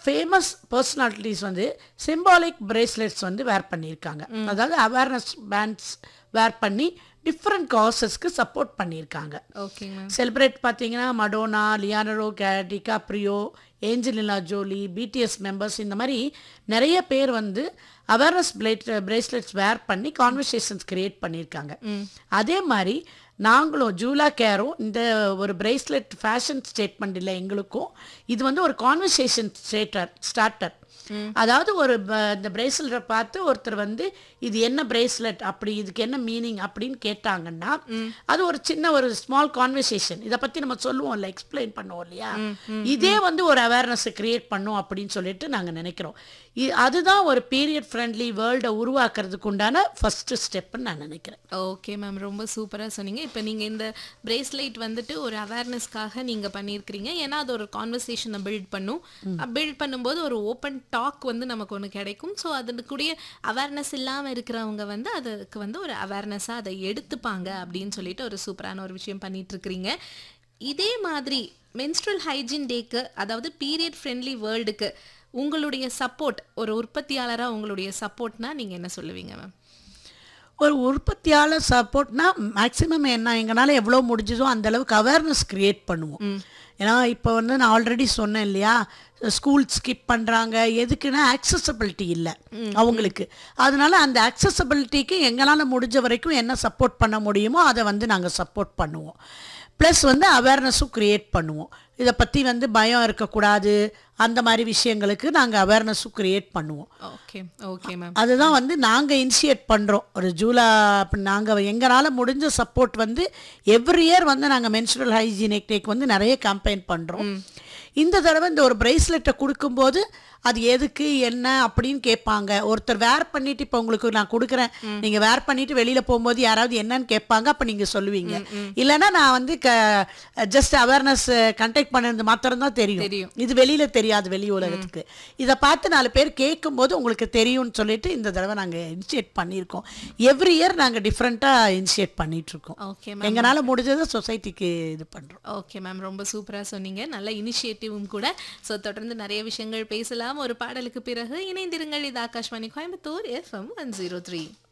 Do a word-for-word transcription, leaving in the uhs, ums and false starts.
Famous personalities வந்து symbolic bracelets வந்து வேர் பண்ணியிருக்காங்க. அதாவது அவேர்னஸ் பேண்ட்ஸ் வேர் பண்ணி டிஃப்ரெண்ட் காசஸ்க்கு சப்போர்ட் பண்ணியிருக்காங்க. ஓகேங்க. செலிப்ரேட் பார்த்தீங்கன்னா Madonna, லியானரோ DiCaprio, Angelina Jolie, BDS members, இந்த மாதிரி நிறைய பேர் வந்து அவேர்னஸ் பிளேட் பிரேஸ்லெட்ஸ் வேர் பண்ணி கான்வர்சேஷன்ஸ் கிரியேட் பண்ணியிருக்காங்க. அதே மாதிரி நாங்களும் ஜூலா கேரும் இந்த ஒரு பிரேஸ்லெட் ஃபேஷன் ஸ்டேட்மெண்ட் இல்லை, எங்களுக்கும் இது வந்து ஒரு கான்வர்சேஷன் ஸ்டேட்டர் ஸ்டார்டர். அதாவது ஒரு இந்த பிரேஸ்லெட்டை பார்த்து ஒருத்தர் வந்து இது என்ன பிரேஸ்லெட், அப்படி இதுக்கு என்ன மீனிங் அப்படின்னு கேட்டாங்கன்னா அது ஒரு சின்ன ஒரு ஸ்மால் கான்வர்சேஷன். இதை பற்றி நம்ம சொல்லுவோம் இல்லை, எக்ஸ்பிளைன் பண்ணுவோம் இல்லையா, இதே வந்து ஒரு அவேர்னஸை கிரியேட் பண்ணும் அப்படின்னு சொல்லிட்டு நாங்கள் நினைக்கிறோம். அதுதான் ஒரு பீரியட் ஃப்ரெண்ட்லி வேர்ல்டை உருவாக்குறதுக்கு உண்டான ஃபர்ஸ்ட் ஸ்டெப்னு நான் நினைக்கிறேன். ஓகே மேம், ரொம்ப சூப்பராக சொன்னீங்க. இப்போ நீங்கள் இந்த பிரேஸ்லெட் வந்துட்டு ஒரு அவேர்னஸ்க்காக நீங்கள் பண்ணியிருக்கிறீங்க. ஏன்னா அது ஒரு கான்வர்சேஷனை பில்ட் பண்ணும். பில்ட் பண்ணும்போது ஒரு ஓப்பன் டாக் வந்து நமக்கு ஒன்று கிடைக்கும். ஸோ அதனுக்குரிய அவேர்னஸ் இல்லாமல் இருக்கிறவங்க வந்து அதுக்கு வந்து ஒரு அவேர்னஸாக அதை எடுத்துப்பாங்க அப்படின்னு சொல்லிட்டு ஒரு சூப்பரான ஒரு விஷயம் பண்ணிட்டு இருக்கிறீங்க. இதே மாதிரி மென்ஸ்ட்ரல் ஹைஜீன் டேக்கு, அதாவது பீரியட் ஃப்ரெண்ட்லி வேர்ல்டுக்கு உங்களுடைய சப்போர்ட், ஒரு உற்பத்தியாளராக உங்களுடைய சப்போர்ட்னா நீங்கள் என்ன சொல்லுவீங்க மேம்? ஒரு உற்பத்தியாளர் சப்போர்ட்னா மேக்ஸிமம் என்ன எங்களால் எவ்வளோ முடிஞ்சதோ அந்தளவுக்கு அவேர்னஸ் க்ரியேட் பண்ணுவோம். ஏன்னா இப்போ வந்து நான் ஆல்ரெடி சொன்னேன் இல்லையா, ஸ்கூல் ஸ்கிப் பண்ணுறாங்க, எதுக்குன்னா ஆக்சசபிலிட்டி இல்லை அவங்களுக்கு. அதனால அந்த ஆக்சசபிலிட்டிக்கு எங்களால் முடிஞ்ச வரைக்கும் என்ன சப்போர்ட் பண்ண முடியுமோ அதை வந்து நாங்கள் சப்போர்ட் பண்ணுவோம். ப்ளஸ் வந்து அவேர்னஸும் க்ரியேட் பண்ணுவோம். இதை பற்றி வந்து பயம் இருக்கக்கூடாது, அந்த மாதிரி விஷயங்களுக்கு நாங்கள் அவேர்னஸும் க்ரியேட் பண்ணுவோம். Okay okay ma'am. அதுதான் வந்து நாங்கள் இனிஷியேட் பண்ணுறோம். ஒரு ஜூலா நாங்கள் எங்களால் முடிஞ்ச சப்போர்ட் வந்து எவ்ரி இயர் வந்து நாங்கள் மென்ஸ்ட்ரல் ஹைஜீனிக் டேக்கு வந்து நிறைய கேம்பெயின் பண்ணுறோம். இந்த தடவை இந்த ஒரு பிரேஸ்லெட்டை கொடுக்கும்போது அது எதுக்கு என்ன அப்படின்னு கேட்பாங்க. ஒருத்தர் வேர் பண்ணிட்டு இப்போ உங்களுக்கு நான் கொடுக்குறேன், நீங்கள் வேர் பண்ணிட்டு வெளியில் போகும்போது யாராவது என்னன்னு கேட்பாங்க, அப்போ நீங்கள் சொல்லுவீங்க. இல்லைன்னா நான் வந்து க ஜஸ்ட் அவேர்னஸ் கண்டக்ட் பண்ணது மாத்திரம் தான் தெரியும், இது வெளியில் தெரியாது வெளி உலகத்துக்கு. இதை பார்த்து நாலு பேர் கேட்கும்போது உங்களுக்கு தெரியும்னு சொல்லிட்டு இந்த தடவை நாங்கள் இனிஷியேட் பண்ணியிருக்கோம். எவ்ரி இயர் நாங்கள் டிஃப்ரெண்ட்டாக இனிஷியேட் பண்ணிகிட்ருக்கோம். ஓகே, எங்களால் முடிஞ்சதை சொசைட்டிக்கு இது பண்ணுறோம். ஓகே மேம், ரொம்ப சூப்பராக சொன்னீங்க. நல்ல இனிஷியேட்டிவும் கூட. ஸோ தொடர்ந்து நிறைய விஷயங்கள் பேசலாம். ஒரு பாடலுக்கு பிறகு இணைந்திருங்கள். இது Akashvani Coimbatore FM one zero three.